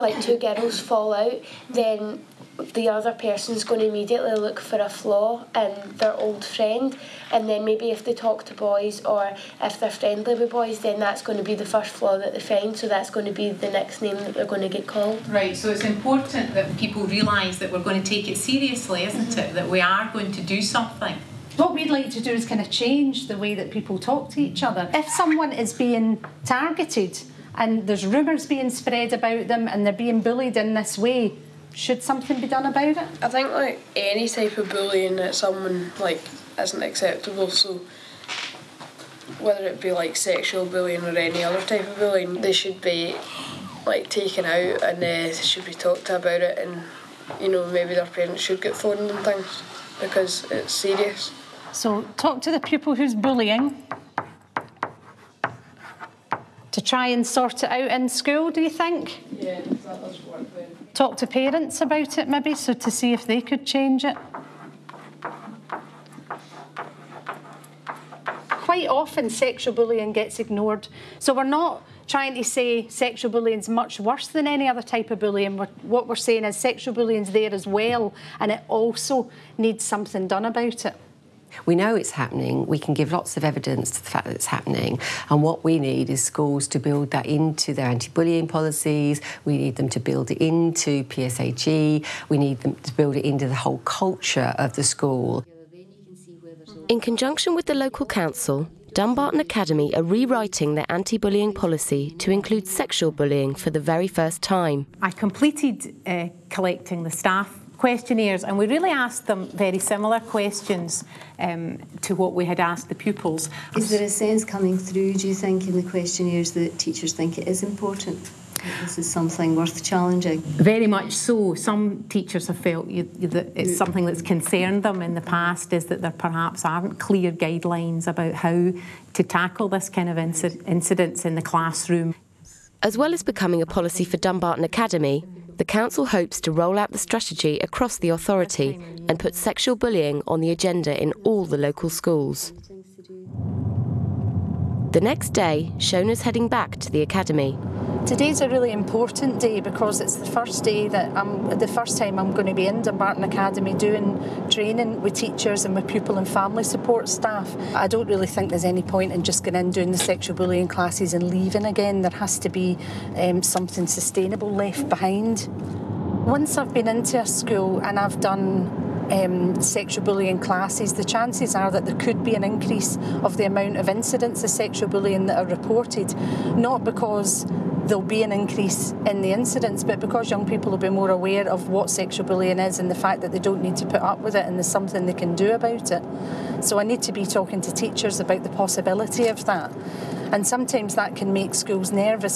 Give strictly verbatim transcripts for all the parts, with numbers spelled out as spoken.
Like two girls fall out, then the other person's going to immediately look for a flaw in their old friend, and then maybe if they talk to boys or if they're friendly with boys, then that's going to be the first flaw that they find, so that's going to be the next name that they're going to get called. Right, so it's important that people realise that we're going to take it seriously, isn't mm-hmm. it? That we are going to do something. What we'd like to do is kind of change the way that people talk to each other. If someone is being targeted and there's rumours being spread about them and they're being bullied in this way, should something be done about it? I think like any type of bullying that someone like isn't acceptable, so whether it be like sexual bullying or any other type of bullying, they should be like taken out and uh, they should be talked to about it, and you know, maybe their parents should get phoned and things because it's serious. So talk to the pupil who's bullying to try and sort it out in school, do you think? Yeah, that does work then. Talk to parents about it maybe, so to see if they could change it. Quite often sexual bullying gets ignored. So we're not trying to say sexual bullying is much worse than any other type of bullying. We're, what we're saying is sexual bullying is there as well, and it also needs something done about it. We know it's happening. We can give lots of evidence to the fact that it's happening. And what we need is schools to build that into their anti-bullying policies. We need them to build it into P S H E. We need them to build it into the whole culture of the school. In conjunction with the local council, Dumbarton Academy are rewriting their anti-bullying policy to include sexual bullying for the very first time. I completed uh, collecting the staff questionnaires, and we really asked them very similar questions um, to what we had asked the pupils. Is there a sense coming through, do you think, in the questionnaires that teachers think it is important? That this is something worth challenging? Very much so. Some teachers have felt you, you, that it's something that's concerned them in the past, is that there perhaps aren't clear guidelines about how to tackle this kind of inci- incidents in the classroom. As well as becoming a policy for Dumbarton Academy, the council hopes to roll out the strategy across the authority and put sexual bullying on the agenda in all the local schools. The next day, Shona's heading back to the academy. Today's a really important day because it's the first day that I'm, the first time I'm going to be in Dumbarton Academy doing training with teachers and with pupil and family support staff. I don't really think there's any point in just going in, doing the sexual bullying classes and leaving again. There has to be um, something sustainable left behind. Once I've been into a school and I've done Um, sexual bullying classes, the chances are that there could be an increase of the amount of incidents of sexual bullying that are reported, not because there'll be an increase in the incidents, but because young people will be more aware of what sexual bullying is and the fact that they don't need to put up with it and there's something they can do about it. So I need to be talking to teachers about the possibility of that, and sometimes that can make schools nervous.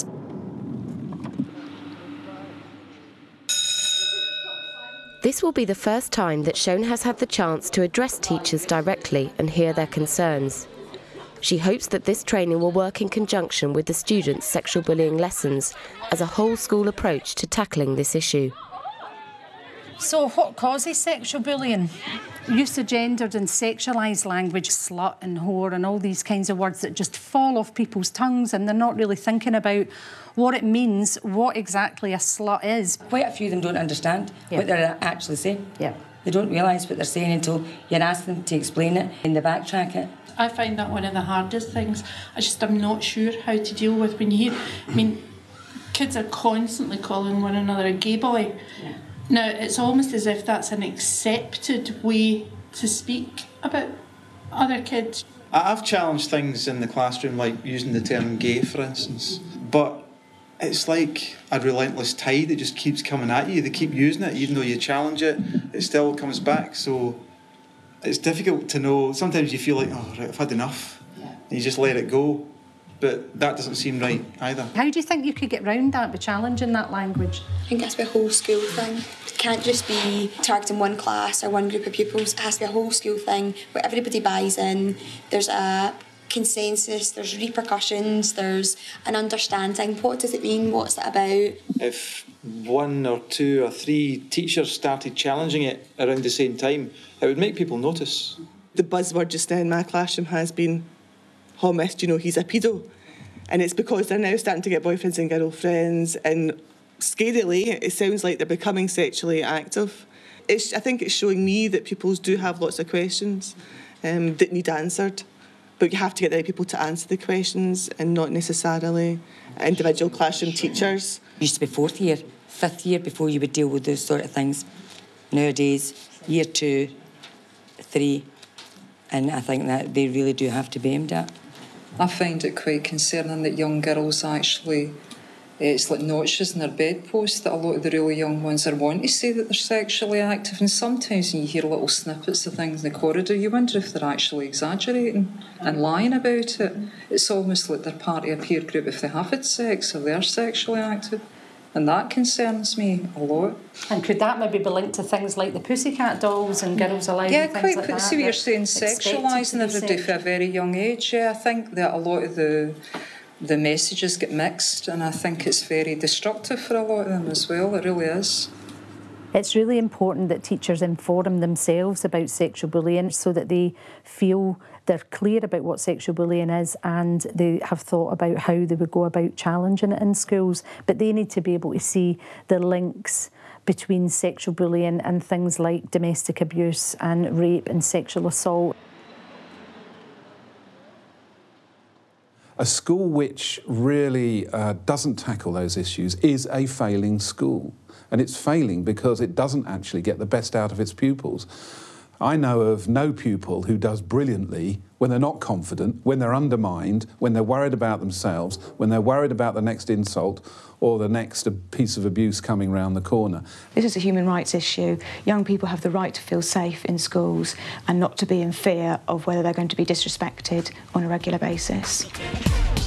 This will be the first time that Shona has had the chance to address teachers directly and hear their concerns. She hopes that this training will work in conjunction with the students' sexual bullying lessons as a whole school approach to tackling this issue. So what causes sexual bullying? Use of gendered and sexualised language, slut and whore and all these kinds of words that just fall off people's tongues and they're not really thinking about what it means, what exactly a slut is. Quite a few of them don't understand yeah. what they're actually saying. Yeah. They don't realise what they're saying until you ask them to explain it and they backtrack it. I find that one of the hardest things. I just am not sure how to deal with when you hear, I mean, kids are constantly calling one another a gay boy. Yeah. Now, it's almost as if that's an accepted way to speak about other kids. I've challenged things in the classroom, like using the term gay, for instance, but it's like a relentless tide that just keeps coming at you. They keep using it, even though you challenge it, it still comes back. So it's difficult to know. Sometimes you feel like, oh, right, I've had enough. Yeah. And you just let it go. But that doesn't seem right either. How do you think you could get round that by challenging that language? I think it has to be a whole school thing. It can't just be targeting one class or one group of pupils. It has to be a whole school thing where everybody buys in. There's a consensus, there's repercussions, there's an understanding. What does it mean? What's it about? If one or two or three teachers started challenging it around the same time, it would make people notice. The buzzword just now in my classroom has been, oh, miss, you know, he's a pedo. And it's because they're now starting to get boyfriends and girlfriends, and Scarily, it sounds like they're becoming sexually active. It's, I think it's showing me that pupils do have lots of questions um, that need answered, but you have to get the right people to answer the questions and not necessarily individual classroom teachers. It used to be fourth year, fifth year before you would deal with those sort of things. Nowadays, year two, three, and I think that they really do have to be aimed at. I find it quite concerning that young girls actually, it's like notches in their bedpost that a lot of the really young ones are wanting to say that they're sexually active, and sometimes when you hear little snippets of things in the corridor, you wonder if they're actually exaggerating and lying about it. It's almost like they're part of a peer group if they have had sex or they're sexually active. And that concerns me a lot. And could that maybe be linked to things like the Pussycat Dolls and Girls Aloud yeah, and things quite, like that? see what you're saying, sexualising everybody from a very young age. Yeah, I think that a lot of the the messages get mixed, and I think it's very destructive for a lot of them as well. It really is. It's really important that teachers inform themselves about sexual bullying so that they feel they're clear about what sexual bullying is and they have thought about how they would go about challenging it in schools. But they need to be able to see the links between sexual bullying and things like domestic abuse and rape and sexual assault. A school which really uh, doesn't tackle those issues is a failing school. And it's failing because it doesn't actually get the best out of its pupils. I know of no pupil who does brilliantly when they're not confident, when they're undermined, when they're worried about themselves, when they're worried about the next insult or the next piece of abuse coming round the corner. This is a human rights issue. Young people have the right to feel safe in schools and not to be in fear of whether they're going to be disrespected on a regular basis.